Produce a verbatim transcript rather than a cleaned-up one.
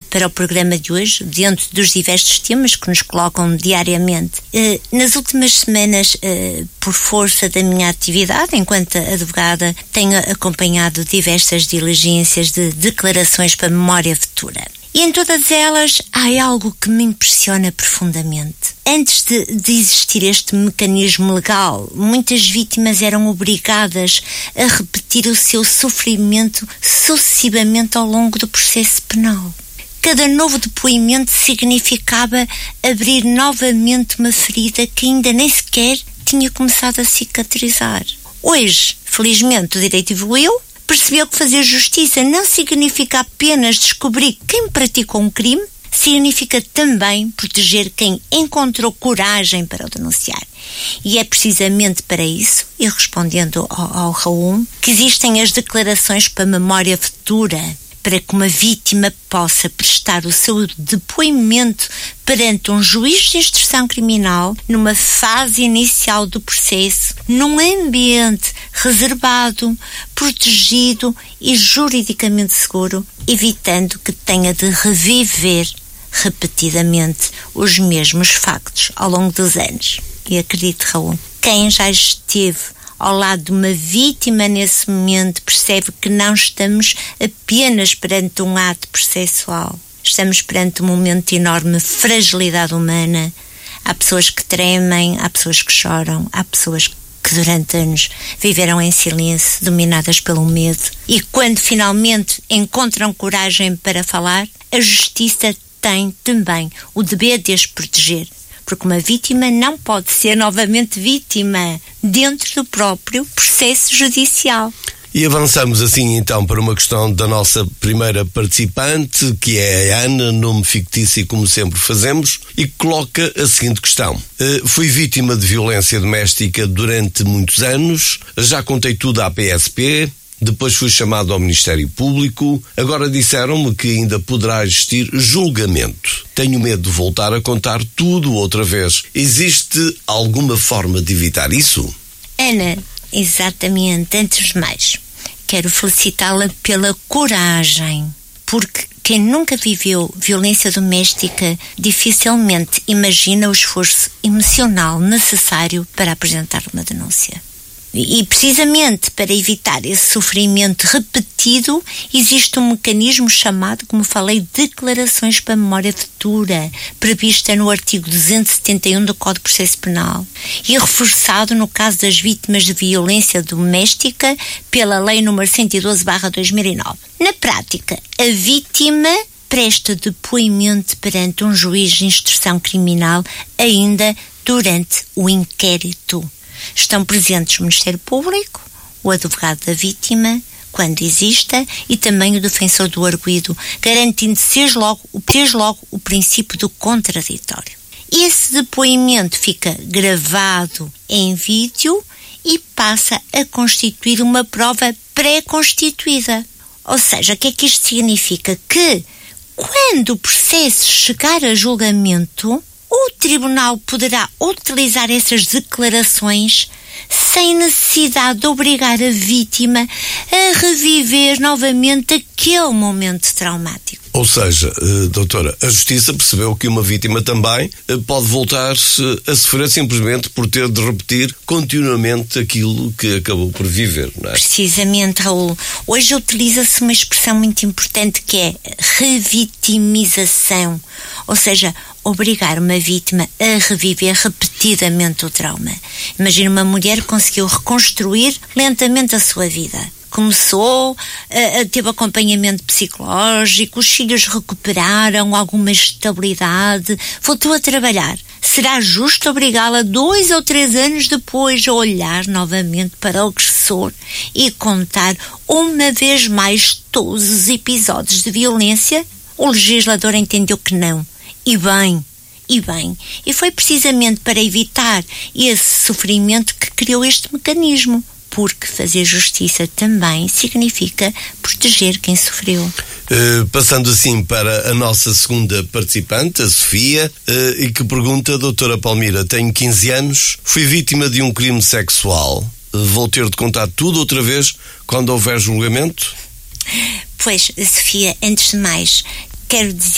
para o programa de hoje, dentro dos diversos temas que nos colocam diariamente. Nas últimas semanas, por força da minha atividade enquanto advogada, tenho acompanhado diversas diligências de declarações para memória futura. E em todas elas há algo que me impressiona profundamente. Antes de, de existir este mecanismo legal, muitas vítimas eram obrigadas a repetir o seu sofrimento sucessivamente ao longo do processo penal. Cada novo depoimento significava abrir novamente uma ferida que ainda nem sequer tinha começado a cicatrizar. Hoje, felizmente, o direito evoluiu. Percebeu que fazer justiça não significa apenas descobrir quem praticou um crime, significa também proteger quem encontrou coragem para o denunciar. E é precisamente para isso, e respondendo ao, ao Raul, que existem as declarações para memória futura, para que uma vítima possa prestar o seu depoimento perante um juiz de instrução criminal numa fase inicial do processo, num ambiente reservado, protegido e juridicamente seguro, evitando que tenha de reviver repetidamente os mesmos factos ao longo dos anos. E acredito, Raul, quem já esteve ao lado de uma vítima nesse momento percebe que não estamos apenas perante um ato processual. Estamos perante um momento de enorme fragilidade humana. Há pessoas que tremem, há pessoas que choram, há pessoas que durante anos viveram em silêncio, dominadas pelo medo. E quando finalmente encontram coragem para falar, a justiça tem também o dever de as proteger. Porque uma vítima não pode ser novamente vítima dentro do próprio processo judicial. E avançamos assim então para uma questão da nossa primeira participante, que é a Ana, nome fictício como sempre fazemos, e coloca a seguinte questão. Uh, fui vítima de violência doméstica durante muitos anos, já contei tudo à P S P, depois fui chamado ao Ministério Público, agora disseram-me que ainda poderá existir julgamento. Tenho medo de voltar a contar tudo outra vez. Existe alguma forma de evitar isso? Ana, exatamente. Antes de mais, quero felicitá-la pela coragem, porque quem nunca viveu violência doméstica dificilmente imagina o esforço emocional necessário para apresentar uma denúncia. E precisamente para evitar esse sofrimento repetido, existe um mecanismo chamado, como falei, declarações para memória futura, prevista no artigo duzentos e setenta e um do Código de Processo Penal e reforçado no caso das vítimas de violência doméstica pela Lei número cento e doze barra dois mil e nove. Na prática, a vítima presta depoimento perante um juiz de instrução criminal ainda durante o inquérito. Estão presentes o Ministério Público, o advogado da vítima, quando exista, e também o defensor do arguido, garantindo-se logo, desde logo o princípio do contraditório. Esse depoimento fica gravado em vídeo e passa a constituir uma prova pré-constituída. Ou seja, o que é que isto significa? Que, quando o processo chegar a julgamento, o Tribunal poderá utilizar essas declarações sem necessidade de obrigar a vítima a reviver novamente aquele momento traumático. Ou seja, doutora, a Justiça percebeu que uma vítima também pode voltar a sofrer simplesmente por ter de repetir continuamente aquilo que acabou por viver, não é? Precisamente, Raul. Hoje utiliza-se uma expressão muito importante que é revitimização, ou seja, obrigar uma vítima a reviver repetidamente o trauma. Imagina uma mulher que conseguiu reconstruir lentamente a sua vida. Começou, a, a, teve acompanhamento psicológico, os filhos recuperaram alguma estabilidade, voltou a trabalhar. Será justo obrigá-la dois ou três anos depois a olhar novamente para o agressor e contar uma vez mais todos os episódios de violência? O legislador entendeu que não. E bem, e bem, e foi precisamente para evitar esse sofrimento que criou este mecanismo, porque fazer justiça também significa proteger quem sofreu. Uh, passando assim para a nossa segunda participante, a Sofia, uh, e que pergunta, doutora Palmira, tenho quinze anos, fui vítima de um crime sexual, vou ter de contar tudo outra vez quando houver julgamento? Pois, Sofia, antes de mais, quero dizer